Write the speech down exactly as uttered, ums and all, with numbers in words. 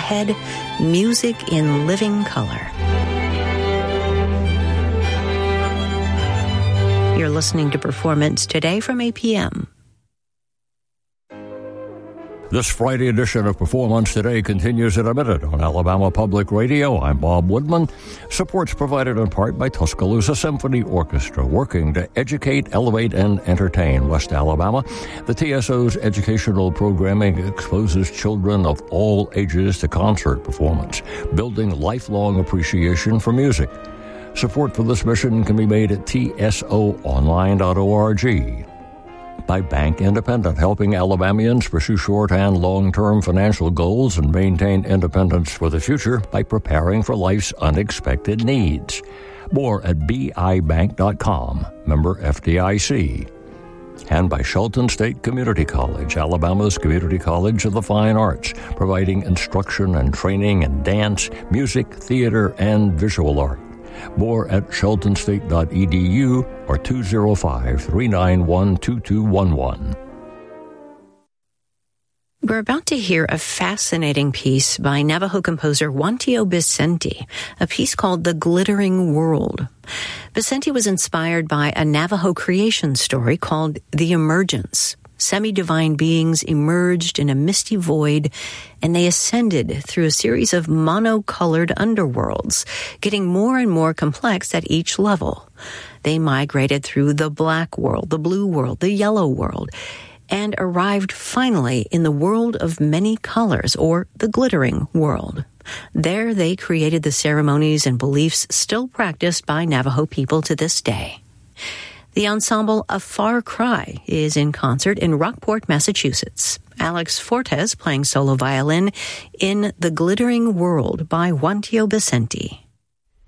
Ahead, music in living color. You're listening to Performance Today from A P M. This Friday edition of Performance Today continues in a minute on Alabama Public Radio. I'm Bob Woodman. Support's provided in part by Tuscaloosa Symphony Orchestra, working to educate, elevate, and entertain West Alabama. The T S O's educational programming exposes children of all ages to concert performance, building lifelong appreciation for music. Support for this mission can be made at T S O online dot org. By Bank Independent, helping Alabamians pursue short and long-term financial goals and maintain independence for the future by preparing for life's unexpected needs. More at B I bank dot com, member F D I C. And by Shelton State Community College, Alabama's community college of the fine arts, providing instruction and training in dance, music, theater, and visual art. More at shelton state dot e d u or two oh five, three nine one, two two one one. We're about to hear a fascinating piece by Navajo composer Juan Tío Vicente, a piece called The Glittering World. Vicente was inspired by a Navajo creation story called The Emergence. Semi-divine beings emerged in a misty void, and they ascended through a series of mono-colored underworlds, getting more and more complex at each level. They migrated through the black world, the blue world, the yellow world, and arrived finally in the world of many colors, or the glittering world. There they created the ceremonies and beliefs still practiced by Navajo people to this day. The ensemble A Far Cry is in concert in Rockport, Massachusetts. Alex Fortes playing solo violin in The Glittering World by Juan Tío Vicente.